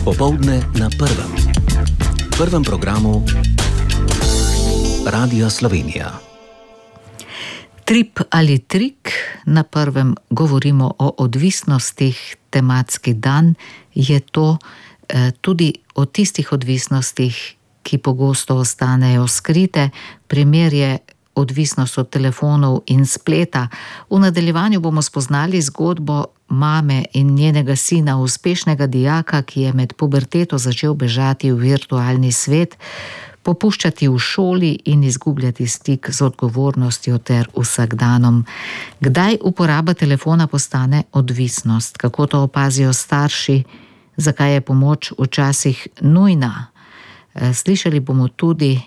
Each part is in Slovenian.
Popoldne na prvem programu Radia Slovenija. Trip ali trik, na prvem govorimo o odvisnostih, tematski dan je to, tudi o tistih odvisnostih, ki pogosto ostanejo skrite. Primer je odvisnost od telefonov in spleta. V nadaljevanju bomo spoznali zgodbo mame in njenega sina, uspešnega dijaka, ki je med puberteto začel bežati v virtualni svet, popuščati v šoli in izgubljati stik z odgovornostjo ter vsakdanom. Kdaj uporaba telefona postane odvisnost? Kako to opazijo starši? Zakaj je pomoč včasih nujna? Slišali bomo tudi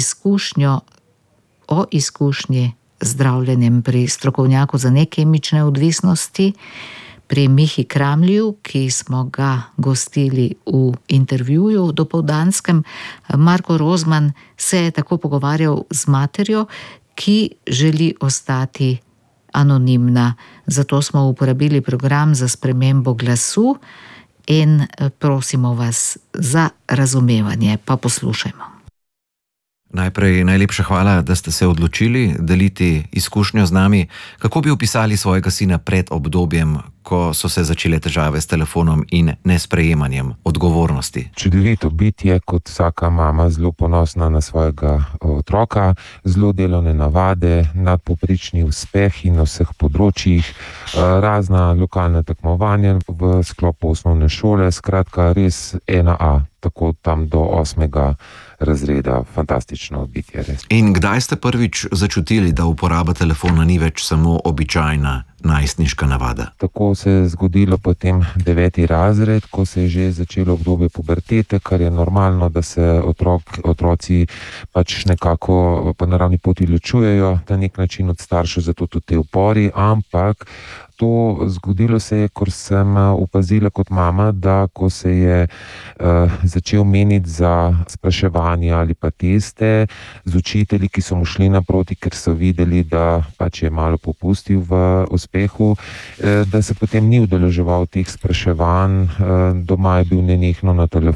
o izkušnji z zdravljenjem pri strokovnjaku za nekemične odvisnosti, pri Mihi Kramlju, ki smo ga gostili v intervjuju dopoldanskem. Marko Rozman se je tako pogovarjal z materjo, ki želi ostati anonimna. Zato smo uporabili program za spremembo glasu in prosimo vas za razumevanje. Pa poslušajmo. Najprej najlepša hvala, da ste se odločili deliti izkušnjo z nami. Kako bi opisali svojega sina pred obdobjem, ko so se začele težave s telefonom in nesprejemanjem odgovornosti? Čudovito bitje, kot vsaka mama, zelo ponosna na svojega otroka, zelo delovne navade, nadpovprečni uspeh in na vseh področjih, razna lokalna tekmovanja v sklopu osnovne šole, skratka res 1A, tako tam do 8. razreda, fantastično bitje res. In kdaj ste prvič začutili, da uporaba telefona ni več samo običajna najstniška navada? Tako se je zgodilo potem 9. razred, ko se je že začelo obdobje pubertete, kar je normalno, da se otroci pač nekako po naravni poti ločujejo na nek način od staršev, zato tudi te upori, ampak to zgodilo se je, ker sem opazila kot mama, da ko se je začel meniti za spraševanje ali pa teste z učitelji, ki so mu šli naproti, ker so videli, da pač je malo popustil v uspehu, da se potem ni udeleževal teh spraševanj, doma je bil nenehno na telefonu.